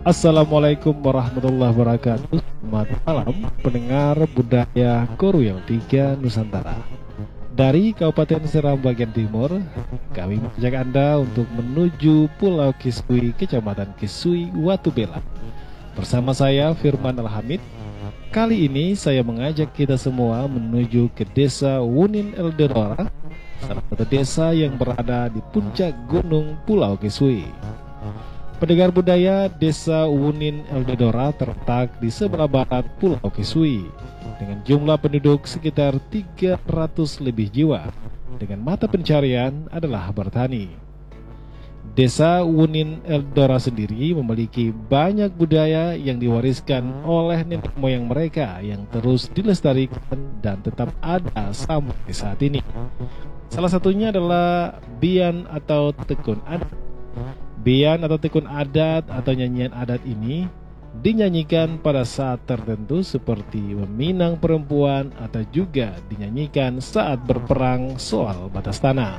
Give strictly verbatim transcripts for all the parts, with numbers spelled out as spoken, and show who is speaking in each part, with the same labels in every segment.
Speaker 1: Assalamualaikum warahmatullahi wabarakatuh. Selamat malam pendengar budaya Koru yang tiga Nusantara. Dari Kabupaten Seram bagian timur, kami mengajak Anda untuk menuju Pulau Kisui, Kecamatan Kisui, Watu Bela. Bersama saya Firman Alhamid. Kali ini saya mengajak kita semua menuju ke Desa Wunin Eldedora, salah satu desa yang berada di puncak gunung Pulau Kisui. Pendengar budaya, Desa Wunin Eldedora terletak di sebelah barat Pulau Kisui dengan jumlah penduduk sekitar tiga ratus lebih jiwa. Dengan mata pencarian adalah bertani. Desa Wunin Eldedora sendiri memiliki banyak budaya yang diwariskan oleh nenek moyang mereka yang terus dilestarikan dan tetap ada sampai saat ini. Salah satunya adalah bian atau tekun adat. Bian atau tekun adat atau nyanyian adat ini dinyanyikan pada saat tertentu seperti meminang perempuan atau juga dinyanyikan saat berperang soal batas tanah.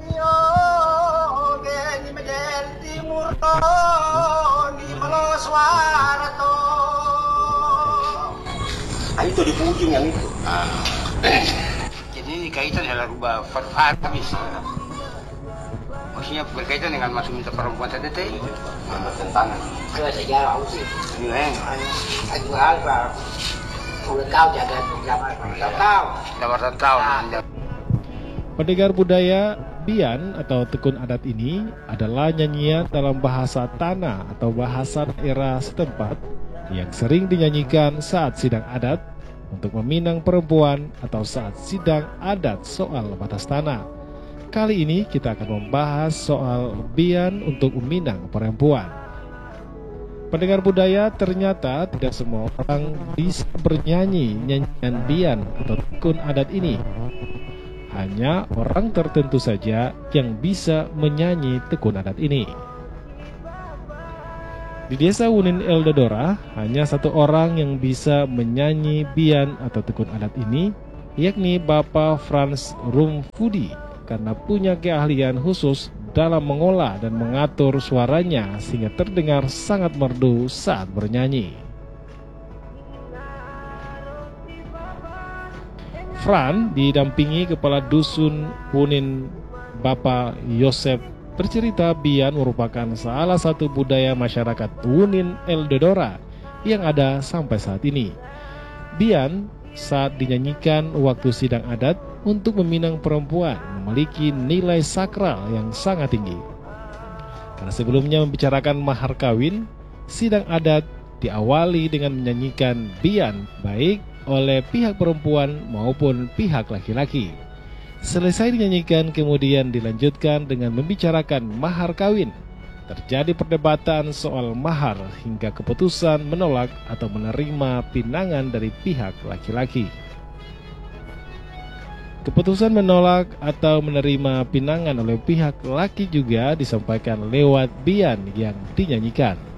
Speaker 2: Ah, itu di ujung yang itu. Ah. Jadi ini kaitan adalah rubah habis. Maksudnya berkaitan dengan masuk minta perempuan saja teh. Tantangan. Kalau sejarah aku sih. Ini yang aku hal pak. Udah tahu jaga jaga tahu. Jaga tahu.
Speaker 1: Pendengar budaya, bian atau tekun adat ini adalah nyanyian dalam bahasa tanah atau bahasa daerah setempat yang sering dinyanyikan saat sidang adat untuk meminang perempuan atau saat sidang adat soal batas tanah. Kali ini kita akan membahas soal bian untuk meminang perempuan. Pendengar budaya, ternyata tidak semua orang bisa bernyanyi nyanyian bian atau tekun adat ini. Hanya orang tertentu saja yang bisa menyanyi tekun adat ini. Di Desa Wunin Eldedora, hanya satu orang yang bisa menyanyi bian atau tekun adat ini, yakni Bapak Frans Rumfudi, karena punya keahlian khusus dalam mengolah dan mengatur suaranya sehingga terdengar sangat merdu saat bernyanyi. Fran didampingi kepala dusun Wunin Bapak Yosep bercerita bian merupakan salah satu budaya masyarakat Wunin Eldedora yang ada sampai saat ini. Bian saat dinyanyikan waktu sidang adat untuk meminang perempuan memiliki nilai sakral yang sangat tinggi. Karena sebelumnya membicarakan mahar kawin, sidang adat diawali dengan menyanyikan bian baik oleh pihak perempuan maupun pihak laki-laki. Selesai dinyanyikan kemudian dilanjutkan dengan membicarakan mahar kawin. Terjadi perdebatan soal mahar hingga keputusan menolak atau menerima pinangan dari pihak laki-laki. Keputusan menolak atau menerima pinangan oleh pihak laki juga disampaikan lewat bian yang dinyanyikan.